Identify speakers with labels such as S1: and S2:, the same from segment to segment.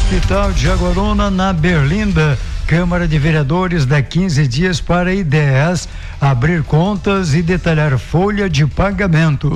S1: Hospital de Jaguaruna, na Berlinda. Câmara de Vereadores dá 15 dias para ideias, abrir contas e detalhar folha de pagamento.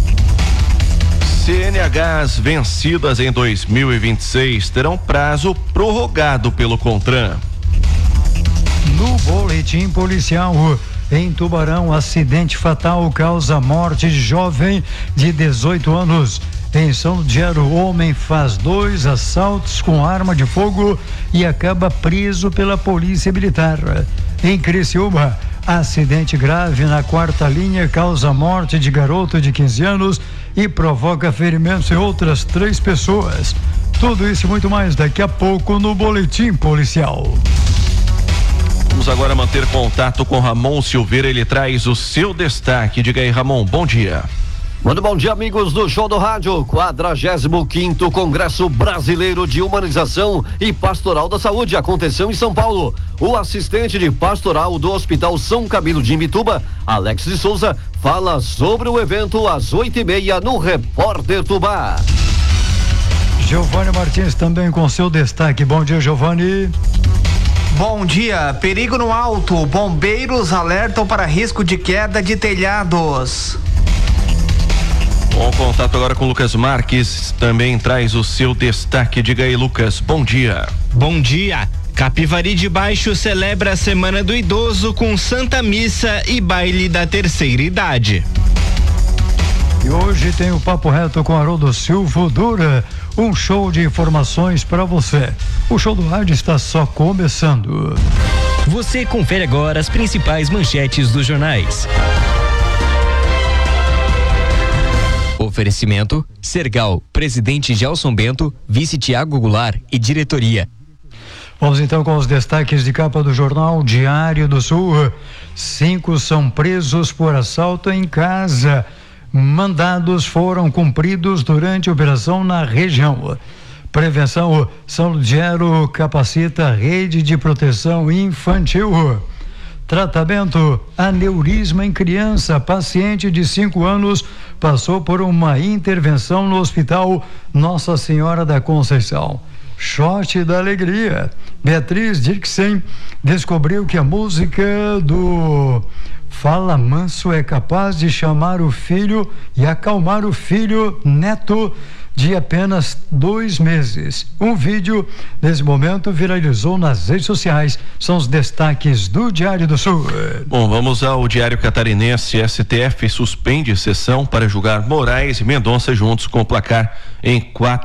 S2: CNHs vencidas em 2026 terão prazo prorrogado pelo CONTRAN.
S1: No boletim policial, em Tubarão, acidente fatal causa morte de jovem de 18 anos. Em São Lugero, homem faz 2 assaltos com arma de fogo e acaba preso pela polícia militar. Em Criciúma, acidente grave na 4ª linha causa morte de garoto de 15 anos e provoca ferimentos em outras 3 pessoas. Tudo isso e muito mais daqui a pouco no boletim policial.
S2: Vamos agora manter contato com Ramon Silveira, ele traz o seu destaque. Diga aí, Ramon, bom dia.
S3: Muito bom dia, amigos do Show do Rádio. 45º Congresso Brasileiro de Humanização e Pastoral da Saúde aconteceu em São Paulo. O assistente de pastoral do Hospital São Camilo de Imbituba, Alex de Souza, fala sobre o evento às 8h30 no Repórter Tubá.
S1: Giovanni Martins também com seu destaque. Bom dia, Giovanni.
S4: Bom dia. Perigo no alto. Bombeiros alertam para risco de queda de telhados.
S2: Bom contato agora com o Lucas Marques, também traz o seu destaque. Diga aí, Lucas, bom dia.
S5: Bom dia. Capivari de Baixo celebra a Semana do Idoso com Santa Missa e baile da terceira idade.
S1: E hoje tem o Papo Reto com Haroldo Silva Dura, um show de informações para você. O Show do Rádio está só começando.
S6: Você confere agora as principais manchetes dos jornais. Oferecimento: Sergal, presidente Gelson Bento, vice Tiago Goulart e diretoria.
S1: Vamos então com os destaques de capa do jornal Diário do Sul. 5 são presos por assalto em casa. Mandados foram cumpridos durante a operação na região. Prevenção: São Lugero capacita rede de proteção infantil. Tratamento: aneurisma em criança. Paciente de 5 anos passou por uma intervenção no Hospital Nossa Senhora da Conceição. Shot da alegria. Beatriz Dirksen descobriu que a música do Fala Manso é capaz de chamar o filho e acalmar o filho neto de apenas 2 meses. Um vídeo nesse momento viralizou nas redes sociais. São os destaques do Diário do Sul.
S2: Bom, vamos ao Diário Catarinense. STF suspende sessão para julgar Moraes e Mendonça juntos com placar em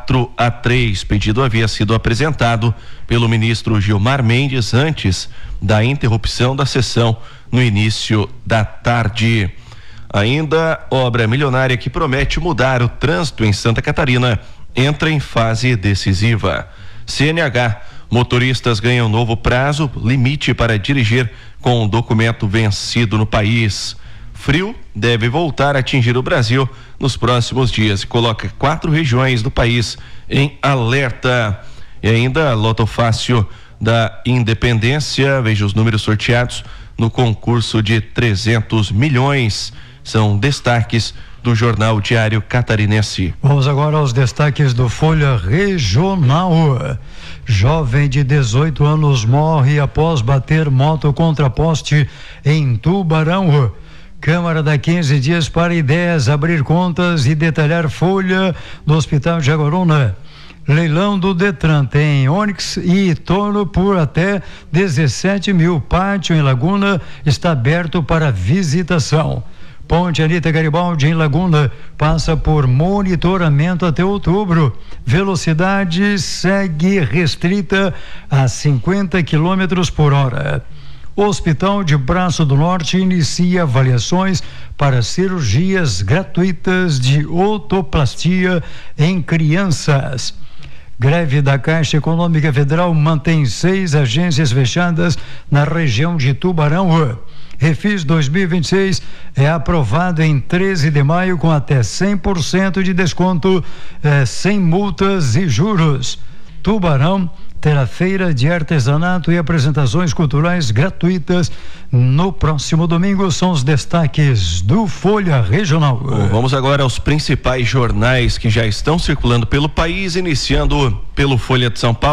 S2: 4-3. Pedido havia sido apresentado pelo ministro Gilmar Mendes antes da interrupção da sessão no início da tarde. Ainda, obra milionária que promete mudar o trânsito em Santa Catarina entra em fase decisiva. CNH, motoristas ganham novo prazo limite para dirigir com um documento vencido no país. Frio deve voltar a atingir o Brasil nos próximos dias e coloca 4 regiões do país em alerta. E ainda, Loto Fácil da Independência, veja os números sorteados no concurso de 300 milhões. São destaques do jornal Diário Catarinense.
S1: Vamos agora aos destaques do Folha Regional. Jovem de 18 anos morre após bater moto contra poste em Tubarão. Câmara dá 15 dias para ideias, abrir contas e detalhar folha do Hospital de Jaguaruna. Leilão do Detran tem Onix e Toro por até 17 mil. Pátio em Laguna está aberto para visitação. Ponte Anita Garibaldi em Laguna passa por monitoramento até outubro. Velocidade segue restrita a 50 km por hora. O Hospital de Braço do Norte inicia avaliações para cirurgias gratuitas de otoplastia em crianças. Greve da Caixa Econômica Federal mantém 6 agências fechadas na região de Tubarão. Refis 2026 é aprovado em 13 de maio com até 100% de desconto, sem multas e juros. Tubarão terá feira de artesanato e apresentações culturais gratuitas no próximo domingo. São os destaques do Folha Regional.
S2: Bom, vamos agora aos principais jornais que já estão circulando pelo país, iniciando pelo Folha de São Paulo.